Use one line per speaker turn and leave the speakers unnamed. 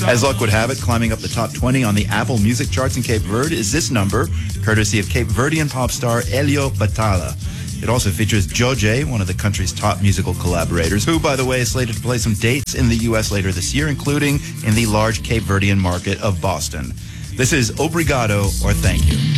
As luck would have it, climbing up the top 20 on the Apple Music charts in Cape Verde is this number, courtesy of Cape Verdean pop star Elio Batala. It also features Joje, one of the country's top musical collaborators, who, by the way, is slated to play some dates in the U.S. later this year, including in the large Cape Verdean market of Boston. This is Obrigado, or Thank You.